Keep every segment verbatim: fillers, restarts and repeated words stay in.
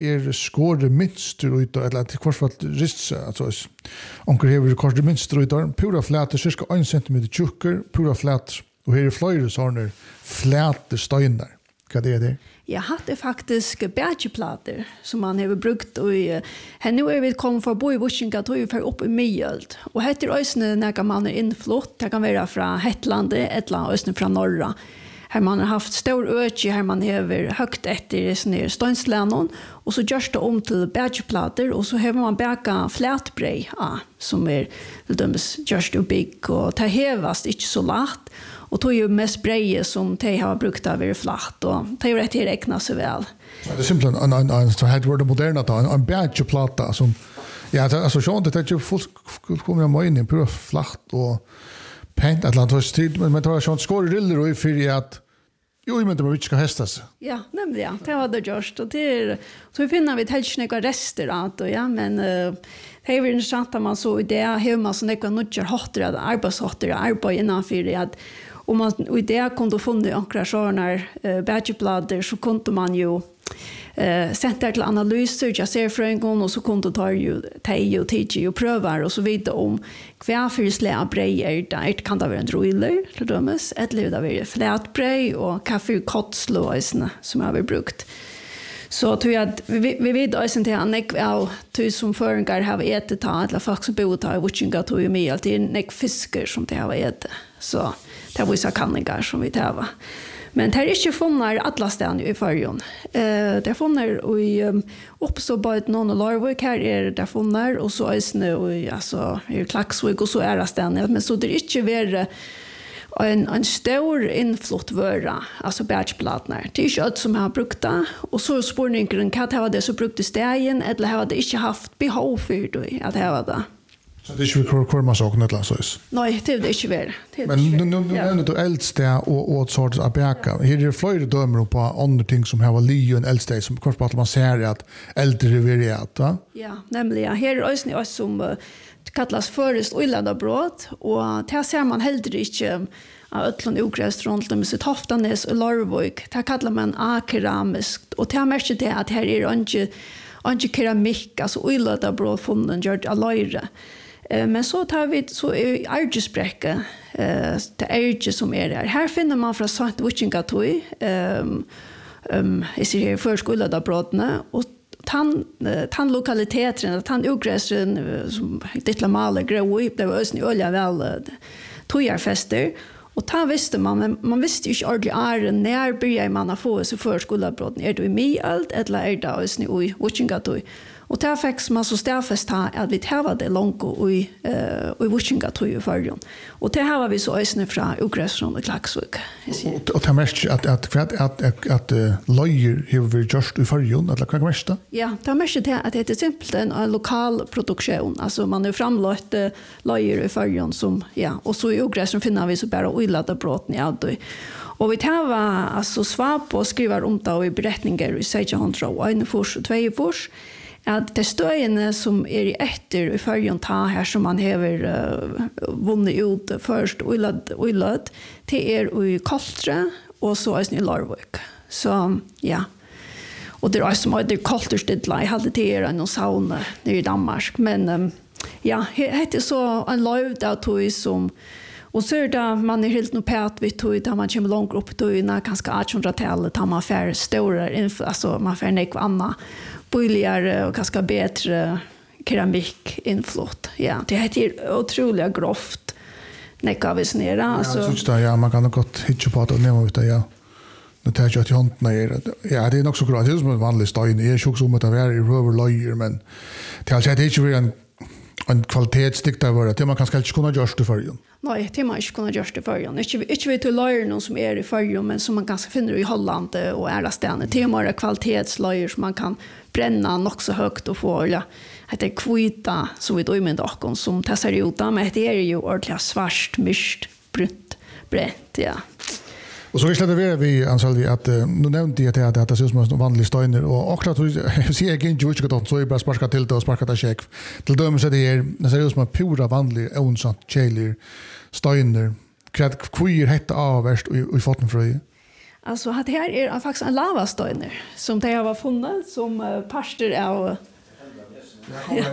er skåret minster ut, eller til hvert fall ristse, altså onker hever korset minster ut, pura flæter, cirka en centimeter tjukker, pura flæter, og her er flere sånne flæter støyner. Hva det er det? Jeg hadde faktisk badgeplater som man har brukt, og her nå er vi kommet for å bo i Vushinga, tog vi for opp i Mjøld, og heter øsene når man er innflott, det kan være fra Hetlandet, eller øsene fra Norra. Her man har haft stor øke, her man har høgt etter sånne støynslenen, og så gjørs det om til badgeplater, og så har man bæka flætbrei, ja, som er til dømes gjørs det bygg, og det hevast ikke så lagt, og tog jo mest breie som de har brukt av være flatt, og det er rett til å rekna seg vel. Det er simpelthen en, en, en, så her var det moderne, en, en badgeplata som, ja, det, altså sånn, det er ikke fullkomlig av møgning, prøv flatt og pent, et eller annet tid, men det var sånn skåre riller og i fyrir at jo, men det var ikke skal hesta seg. Ja, nemlig, ja, det var det gjørst, og det er, så vi finner vi helst noen rester av det, ja, men uh, det er interessant at man så i det, har man så noen nødger hotter, arbeidshotter, arbeid innanfor det, at om man i det kunde funnet akkurat sånne uh, badgeblader, så kunde man jo uh, sende til analyser, jeg ser fra en gang, og så kunde ta jo teg og tidlig og prøver, og så videre om hva for slæ breier, der kan det være en drøyler, til dømes, eller det være flætbrei, og hva for kottslåsene som har vi brukt. Så tror jag att vi vi vet också till han nek av till som föringar har ätit ta eller folk som bor ta i Vushinga tog ju med alltid nek fiskar som det har ätit. Så det var så kanningar som vi tar. Men det är inte funnar alla ställen i förjon. Eh det funnar i um, upp så bara någon och Larvik här är det funnar och så är snö och alltså i Klaxvik och så är det ställen men så det är inte värre en en stor inflott vöra alltså badgeplatnar det är ju allt som har brukt det och så spårningen kan det ha det så brukt stegen eller har det inte haft behov för det att ha det så det är ju kvar kvar man så kan det så är nej det är inte väl men nu nu nu då äldste och och sorts av bäka här är flera dömer på andra ting som har li och en äldste som kvar på att man ser att äldre variat va ja nämligen här är också ni som kallas förrest Öylandabrott och där ser man heller inte av öllon ogräs runt om sitt Hoftanes och Larvik. Där kallar man akeramiskt och där märker det att här är inte inte keramik alltså Öylandabrott funnen gjort av löjre. Men så tar vi så är argesbräcka eh det är som är där. Här finner man från Saint Vushinga tog ehm ehm i sig förskoladabrottna och tan tan lokaliteten tan ogräsen som det maler grå upp det var ösn i olja väl tojarfester och ta visste man men man visste ju inte ordentligt är när börjar man att få så förskolebrott är det i Mjøld eller är det ösn i Vushinga tog och där fick man så stärfast här att vi tar det långt och i och i Vushinga tog ju förjon och det här var vi så ösn från ogräsen och Klaxvik och det mest att att att att att löjer har vi just i förjon eller vad mest då ja det mest det att det är simpelt en lokal produktion alltså man har framlagt löjer i förjon som ja och så i ogräsen finner vi så bara Öylandabrott ja då och vi tar va alltså svap och skriver om det i berättningar i sextonhundraen fors och två att det stöjene som är i efter i förjon ta här som man har uh, vunnit ut först Öylad till er i Koltre och så är det i Larvik. Så ja. Och det är som att det är Kolterstidla. Jag hade till er en sauna nere i Danmark. Men um, ja, det är så en löv där tog som och så är det man är helt nog pät vid tog där man kommer långt upp tog när ganska artonhundratalet tar man färre stora alltså man färre nek anna billigare och ganska bättre keramik inflott. Ja, det heter otroligt grovt. Nekka vi snera alltså. Ja, så ja, man kan gott hitta på att nämna ut det ja. Det tar ju att hantna är ja, det är nog så grovt. Det är som en vanlig stein. Det är ju också som att det är i röver löjer men det har jag inte en en kvalitetsstick där var det man kan ska inte kunna göra det för ju. Nej, det man inte kunna göra det för ju. Inte inte vet hur löjer någon som är i förjon men som man ganska finner i Holland och alla ställen. Det är mer kvalitetslöjer som man kan bränna nog så högt och få ja, det är kvita så vi då i med dockon som testar ut men det är ju ordentligt svart, myst, brunt, bränt, ja. Och så visste det var vi ansaldi att nu nämnde jag att det ser ut som en vanlig steiner och också att jag ser igen ju inte gott så är bara sparka till det och sparka det check. Till dömen så det är det ser ut som en pura vanlig onsant chelir steiner. Kvart kvir hetta avvärst och i foten fröj. Alltså att här är faktiskt en lavastöjner som det har funnit som uh, parster av ja.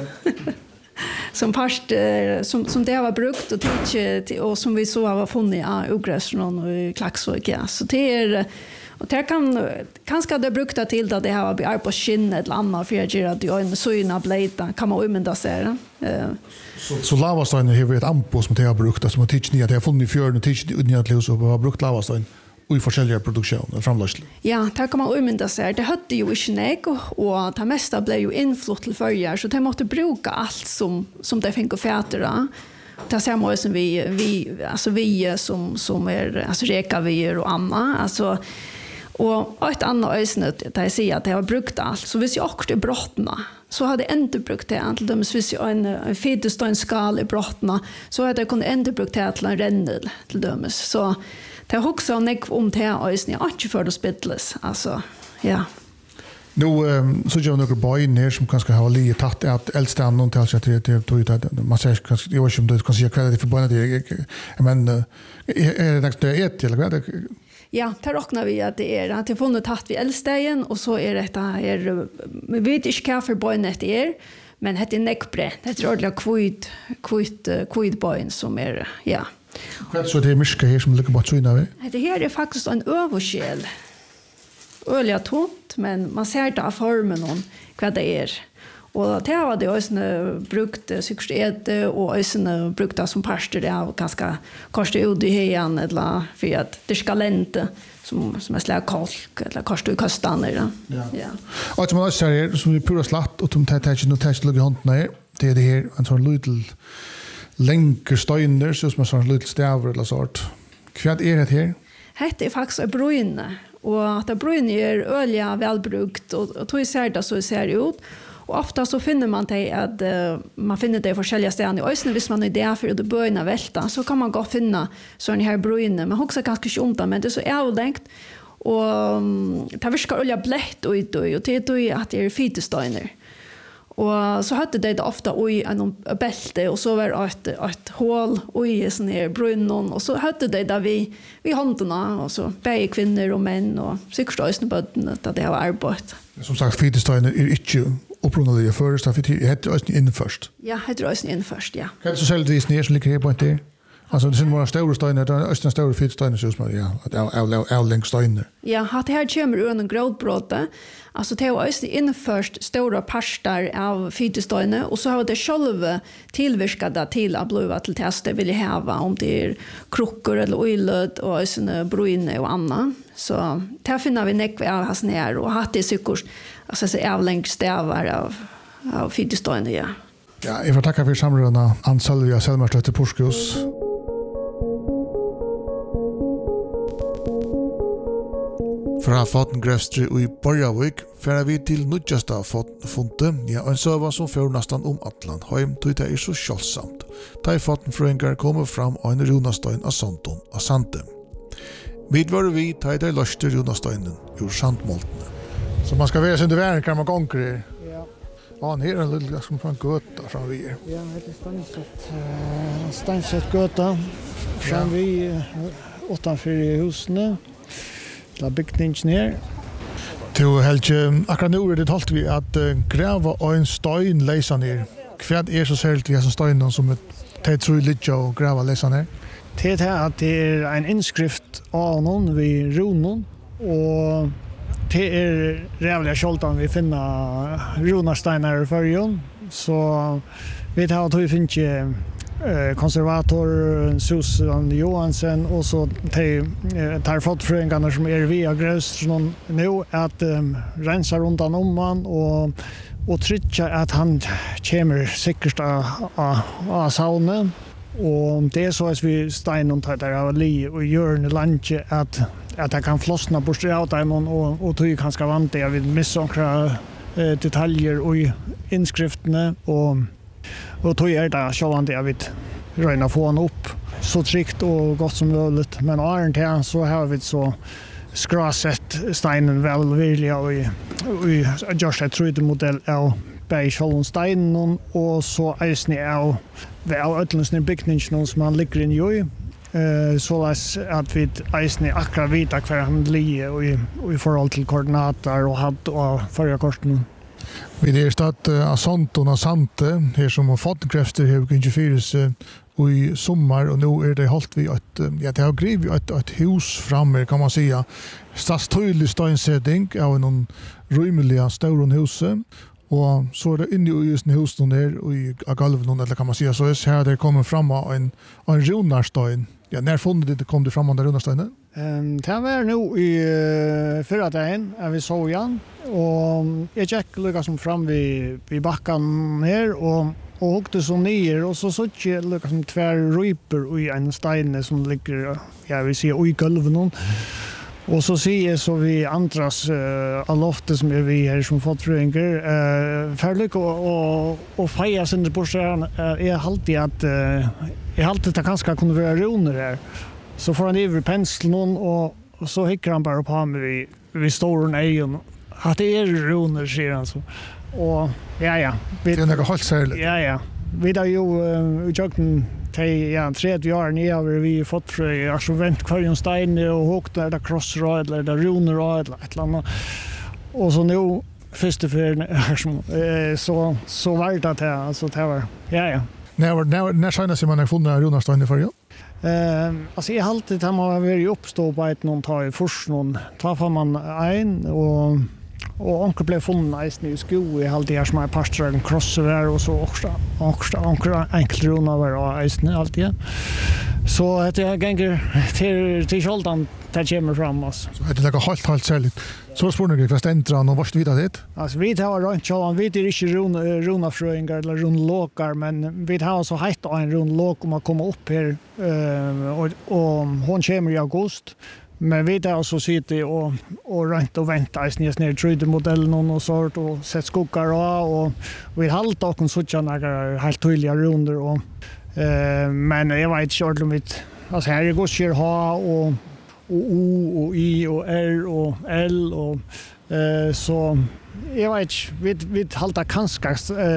som parster som som det har brukt och till och som vi så har funnit av ogräsron och i Klaxvik ja så det är och det kan kanske det brukta till att det har blivit på skinnet eller annat för att göra det en såna blöta kan man umynda sig eh så så lavastöjner har vi ett ampo som det har brukt som har teach ni att det har funnit i fjörden och teach ni att lösa och har brukt lavastöjner i forskjellige produksjoner, framløselig. Ja, det kan man umynda seg. Det høtte jo ikke nek, og det meste ble jo innflott til førjer, så de måtte bruke alt som, som de fikk å fætere. Det er samme som vi, vi, altså vi som, som er altså rekavier og annet. Altså, og et annet øyne, det jeg sier at jeg har brukt alt. Så hvis jeg akkurat er brottene, så hadde jeg enda brukt det. Til dem, hvis jeg en, en fidest og en skal i brottene, så hadde jeg kunnet enda brukt det til en rennel til dem. Så det har också en nekv om det här ösning. Jag har inte för att spittles. Alltså, ja. Nu um, så gör några barn här som kanske har lite tatt att äldsta någon till sig till till till man säger kanske jag vet inte om du kan säga kredit för barnen det men är det det ett eller vad det ja, det räknar vi att det är att det får tatt vi äldsta igen och så är detta är vi vet inte vad för barn det är men det är neckbre. Det är ordentligt kvitt kvitt kvitt barn som är ja. Vad så det är mycket här som ligger på tryna vi? Det här är faktiskt en överskäl. Öliga tomt, men man ser det av formen om vad det är. Och det har det också brukt psykostet och också brukt det som parster av ganska kostar ut i hejan eller för att det ska länta som som är slag kalk eller kostar ut kastaner. Ja. Ja. Och som man säger som vi pura slatt och de tar inte något test lugg handen här. Det är det här en sån liten länkar stöjner så som en sån liten stäver eller sort. Vad är det här? Det är faktiskt en brunne. Och att brunne är öliga välbrukt och, och tog ser det så ser det ut. Och ofta så finner man det att uh, man finner det i olika ställen. Och sen hvis man är där för att börja välta så kan man gå finna sån här brunne. Man också ganska inte ont men det är så ärlängt. Och um, det viskar olja blätt och ut och det är att det är fitestöjner. Och så hade det ofta i en bälte och så var ett ett hål i sån här brunnen och så hade det där vi vi handarna och så bäge kvinnor och män och psykostöjsna bötten att det har arbetat. Som sagt fitestöjner är inte upprunaliga först så det heter ösn in först. Ja, heter ösn in först, ja. Kan du så själv det ner som ligger här på det? Alltså det syns vara stora stenar där östra stora fitstenar så som ja att är är längs stenar. Ja, har det här kommer ur en gråtbråte. Alltså det var ösn in först stora pastar av fitstenar och så har det själva tillverkade till att blåa till tester vill jag ha om det är krockor eller oilöd och ösn brunne och annat. Så där finner vi näck av has ner och har det cykelst alltså så är längs stävar av av fitstenar ja. Ja, jag får tacka för samrådena Ansalvia Selmarstötte Porskos. Fra Fotengrefstri og i Borjavik færer vi til nødjasta Fotenfunte, ja, en søva som fører nesten om Atlant, heim tog det er så kjølsamt. Da i Fotenfrøyngar kommer fram av en runastøyn av Santon av Sante. Vid var vi tar det løste runastøynen ur sandmåltene. Så man skal være sin dverren kan man gonger her. Ja. Ja, han her er en lille som en gøta fram vi er. Ja, det er Steinsett, uh, Steinsett gøta fram vi utanfor husene. La byggningen her. Til Helge, akkurat nå er det talt vi at uh, grava og en støyn leisa ned. Hva er så særlig vi som støynen som det tror litt å grava leisa ned? Det er at det er en innskrift av noen ved ronen, og det er rævlig kjoltan vi finner ronarsteiner i førjen, så vi tar at vi finner konservator Susan Johansen och så de tar fotfröingarna som är via Gröströn nu att um, rensa runt om man och och trycka att han kommer säkert av saunen och det är så att vi stein och tar av li och gör en lunch att att han kan flossna på strauta och och tog kanske vant det vid missokra eh, detaljer och inskrifterna och och tog är det självande jag vet röna få han upp så tryckt och gott som möjligt men är inte så har vi så skrasset steinen väl vilja och vi just ett true modell av Bergholm steinen och så är ni av väl utländskt byggningen som man ligger in i eh så att vi eisne akkurat vita hver han lie och i och i förhåll till koordinater och hatt och förra korten. Vi är stad av Santon och Sante här som har fått kräfter här och inte fyrs och i sommar och nu är det hållt vi att ja det har griv ett ett hus framme kan man säga. Stas tydlig steinsetting av någon rymliga stora hus och så är det inne i just huset där och i golven eller kan man säga så är här det kommer fram en en runarstein. Ja, när fundet det kom det fram under runarsteinen? Ehm det var nu i uh, förra dagen är vi såg igen och jag gick lukka som fram vi vi backan ner och och åkte så ner och så såg jag lukka som tvär ryper i en stein som ligger ja vi ser i golven någon. Och så ser jag så vi andras uh, allofte som är vi här som fått fröingar uh, färlig och och och feja sen på sjön är alltid att uh, är alltid att kanske kunde vara runer här. Så får han över penseln och, och så hickar han bara på mig vid, vid stora ögon. Att det är runer, säger han så. Och ja, ja. Vi, det är något helt särskilt. Ja, ja. Vi har ju uh, utjöken till ja, tredje år ner vi fått för alltså vänt kvarjon stein och håkt där där crossrod eller där runer eller ett eller annat. Och så nu första för så så var det att alltså det var ja, ja. När när när senast man har funnit runarstein i förra? Eh alltså jag har alltid han har varit uppstå på ett någon tar i först någon tar får man en och och onkel blev funnen i sko i alltid här som är pastor en crossover och så också också onkel enkelt runa var och isen alltid. Så att jag gånger till till Scholtan där kommer fram oss. Så det är helt helt särskilt. Så spår ni fast ändra och vart vidare det? Alltså vi tar runt så vi det är inte runa runa fröingar eller run lokar men vi har så hett en run lok om att komma upp här eh och och hon kommer i augusti. Men vi där så sitter och och rent och väntar i snäs ner trade modellen och något sort och sätt skoggar och vi halta och kon såcha några helt tydliga runder och eh men jag vet inte om det alltså här går sker ha och och O och I och R och L och eh så jag vet vi vi halta kanske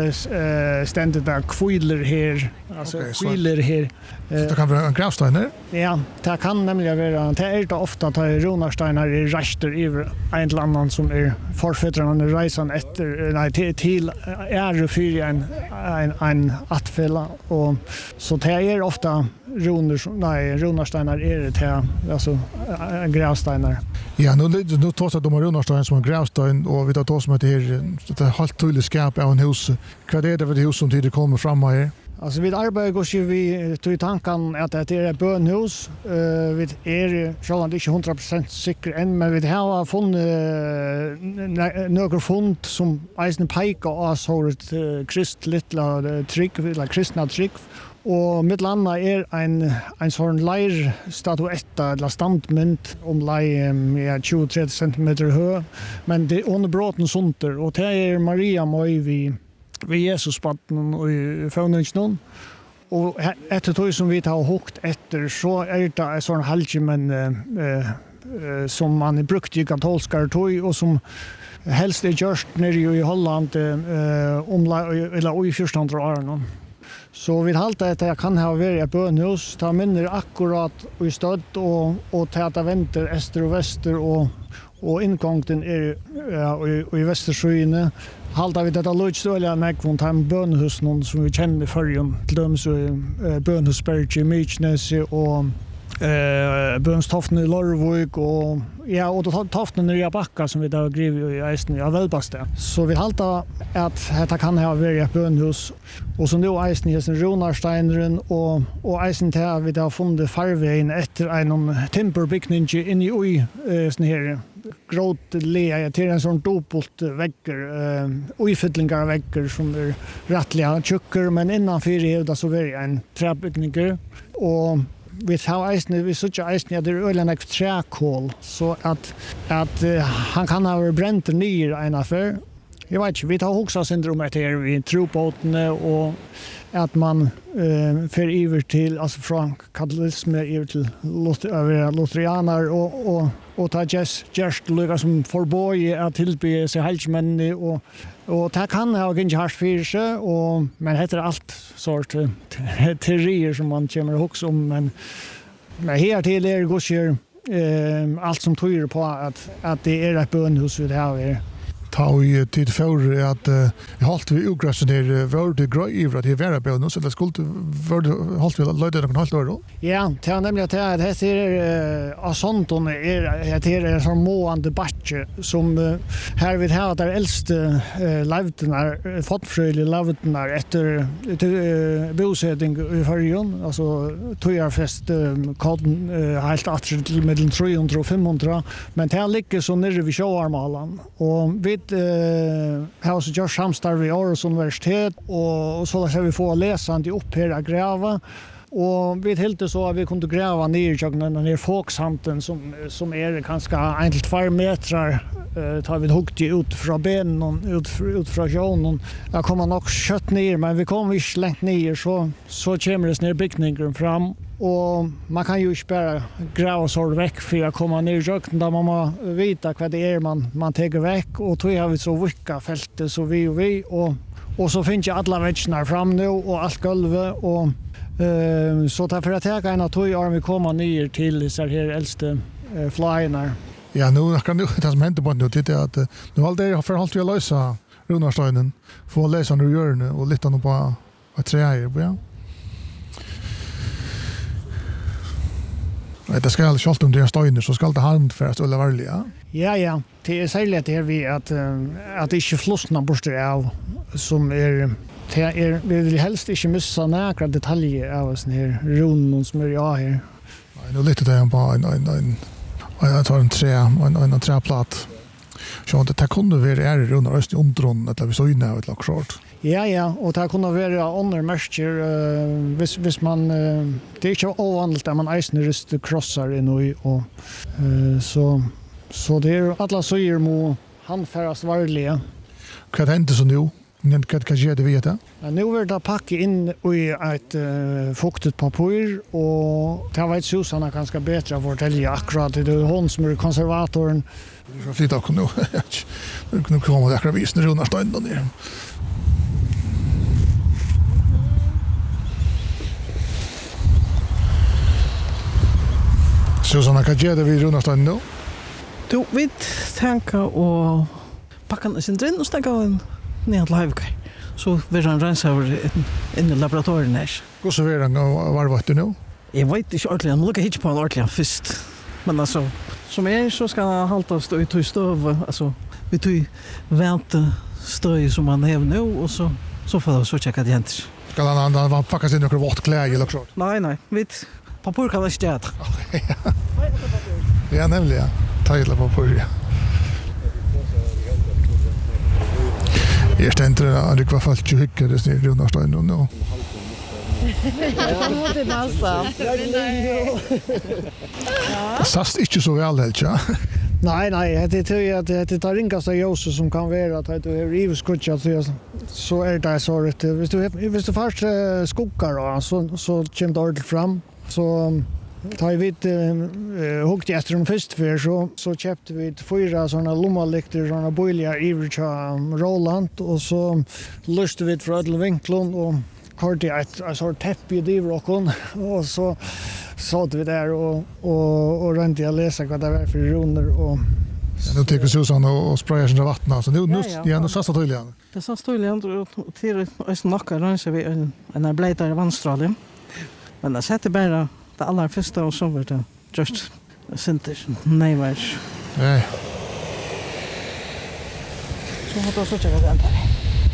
eh ständigt där kviler här alltså kviler här det kan vara en gravstein där. Ja, det kan nämligen vara det är det ofta att runarsteiner är rester över en eller annan som är förfäderna resan efter nej till till är för en en en attfälla och så det är ofta runar nej runarsteiner är det här alltså gravsteiner. Ja, nu nu tar så de runarsteiner som en gravstein och vi tar då som att det är det är helt tydligt skap av en hus. Vad är det för hus som det kommer fram här? Alltså vi arbetar går ju vi till tanken att det är ett bönhus. Eh uh, vi är själva inte hundra procent säkra än men vi har funnit uh, några fund som eisen pekar och så ett uh, kristligt uh, trick eller kristna trick och mitt landa är en en sån leir statuetta eller standmynt om lei um, ja tjugo till trettio centimeter hög men det under bråten sunter och det är Maria Moj vi vi Jesus spatten och i fånningen och efter tog som vi tar hukt efter så är det en sån halvmen eh, eh, som man är brukt i katolska tog och som helst är just nere i Holland eh, om eller i fjortonhundraåren. Så vi halta att jag kan ha varit ett bönhus, ta minner akkurat i stöd och och täta vänster öster och väster och och ingången är ja, i, i västersjöne. Halta vi detta lojstöliga näkvont hem bönhus någon som vi känner förrjun till dem så uh, bönhusberg i Mychnes och eh Bönstoften i Lorvik och ja och då Toften i Backa som vi där griv i Eisen i Velbaste. Så vi halta att detta kan ha varit ett bönhus och så nu Eisen i sin Runarsteinren och och Eisen där vi där funnit farvägen efter en timberbyggning in i eh sån här gråt lea till en sån dubbelt väggar eh ofyllningar väggar som är rättliga tjockar men innanför det så var det en träbyggning och vi har eisne, vi sucha eisne at det er øyla nek trækål, så at, at uh, han kan ha brent nyr en affär. Jag vet inte, vi tar också syndrom att det är i tropåtene och att man uh, för iver till, alltså från katolism iver till lutherianer och, och, och ta gest, gest lycka som förboj att tillbe sig helgsmän och och det kan ha inte harst för sig och men heter allt sort teorier som man kommer ihåg om men men här till är goshir eh allt som tyder på att att det är ett bönhus vi har här. Ta i tid för att jag hållt vi ogräsen där var det gröj att det var bön så det skulle var hållt vi lödde någon halvt år. Ja, det är nämligen att det är av sånt och är det är som måande batche som här vid här där äldste lavdena fotfröjliga lavdena efter bosättning i förrjon alltså tojarfest koden helt att till mellan tre hundra och fem hundra men det ligger så nere vid Sjöarmalan och vi uh, har så gjort samstarv i Århus universitet och, och så har vi få läsande upp här att gräva och vi helt så att vi kunde gräva ner i den ner folksamten som som är ganska enkelt två meter uh, tar vi huggt ut från benen ut ut från sjön där kommer nog kött ner men vi kommer inte längt ner så så kommer det ner byggningen fram. Och man kan ju inte bara gräva så väck för att komma ner i röken där man måste veta vad det är man, man tar väck. Och då har vi så vicka fältet så vi och vi. Och, och så finns ju alla väggarna fram nu och allt golvet. Och, eh, så därför att jag kan att då vi komma ner till så här äldste eh, flyerna. Ja, nu kan det det som händer på nu det är att nu all det har förhållt vi att lösa Runarsteinen. Få läsa nu gör nu och lite nog på att träja ja. Det ska alltså allt om det steiner så ska det hand för att hålla varliga. Ja ja, det är särskilt det vi att att det inte flossna borster av som är det är vi vill helst inte missa några detaljer av sån här runden som är jag här. Nej, nu lite där på en en en jag tar en trä en en träplatt. Så det kunde vara är runt öst i omdron att vi så inne ett lock short. Ja, ja, och det kunde vara under märker uh, hvis, hvis man, uh, det är inte ovanligt att man eisnerist krossar i nu och uh, så, så det är alla söjer må handfäras varliga. Vad händer så nu? Vad kan jag det veta? Ja, nu är det packa in i ett uh, fuktigt papper och det vet Susanna ganska bättre att fortälja akkurat. Det är hon som är konservatorn. Vi får flytta också nu. Nu kommer det akkurat visa Runarsteinen ner. Susanna, kan jag det vid Runarsteinen nu? Du vet tänka och packa den sin drinn och stäcka den ner till Havkaj. Så vill han rensa över in i laboratorien här. Hur så vill han varvat det nu? Jag vet inte ordentligt, han lukar hit på en ordentlig först. Men alltså, som är så ska han halta stå i tog stöv, alltså vi tog vänta stöj som han har nu och så, så får jag så checka det händer. Ska han, han, han packa sig några vått kläder eller så? Nej, nej, vet papper kan jag inte äta. Ja, nämligen. Ta hela papper, ja. Jag ständer att det var fallet ju hyckar det i Runarsteinen nu. Ja, det är nästan. Det sast inte så väl helt, ja. Nej, nej, det tror jag att det tar ringaste ljuset som kan vara att du har rivskutchat så är det så rätt. Hvis du hvis du först skoggar då så så kommer det ordentligt fram. Så tar vi ett uh, huggt efter den först för så så köpte vi fyra såna lommalyktor såna boiliga Ivercha Roland och så löste vi för alla vinklon och kort ett så täppi i rockon och så satt vi där och och och rent jag läsa vad det var för runder och nu tycker Susanna och sprayar sin vatten så nu nu ja nu så tydligen. Det så tydligen och till är snacka rensa vi en en blötare vandstråle. Men det sätter bara det allra första och så vart det just center nej var. Nej. Så har det så tjockat den där.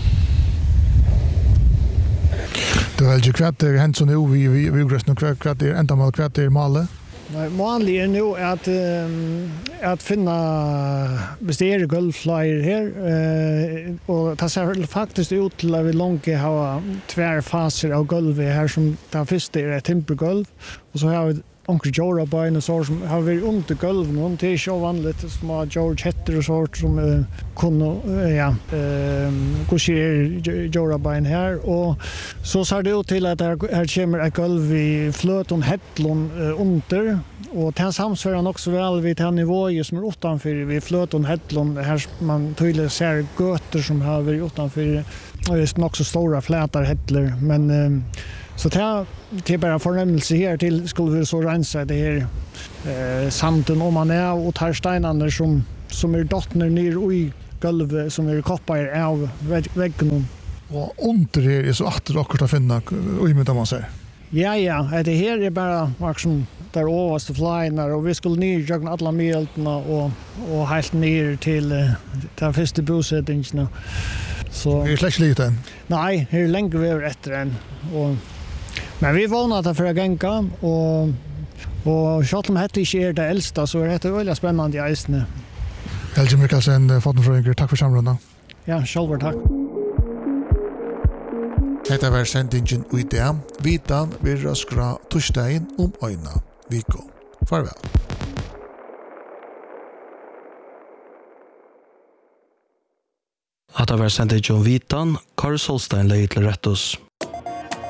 Det är ju kvart det hänt så nu vi vi vi gräs nu kvart kvart det ända mal kvart det male. Nej, vanligt är nu att um, att finna bestära golfflyer här uh, och det ser faktiskt ut till att vi långt har två faser av golv här som den första är ett timpergolv och så har vi onkel Jora på en så som har vi under golven och det är så vanligt som har George Hetter och sort som uh, kunde uh, ja eh uh, hur Jora på en här och så ser det ut till att här, här kommer ett golv i flöton Hedlon uh, under och det samsvarar också väl vid den nivån som är utanför vid flöton Hedlon här man tydligt ser götter som har vi utanför och just också stora flätar Hedler men uh, Så det är det är bara förnämelse här till skulle vi så rensa det här eh samten om man är och tar stenarna som som är dottner ner i golvet som är koppar av väggen. Och under er är så att det också att finna och imita man säger. Ja, ja, det här är bara liksom där överste flynar och vi skulle ner jagna alla mjölterna och och helt ner till uh, den första bosättningen. Så det är släkt lite. Nej, hur länge vi är efter en och men vi vånar att för att gänga och och själv om det inte är det äldsta så är det väldigt spännande i isen. Helge Mikkelsen, fotenfrøyngur, takk for samrunda. Ja, sjálfur takk. Hetta var sendingen ui det. Vitan vil raskra torsdagen om øyna. Viko. Farvel. Hetta var sendingen Vitan, Karl Solstein leie til Rettos.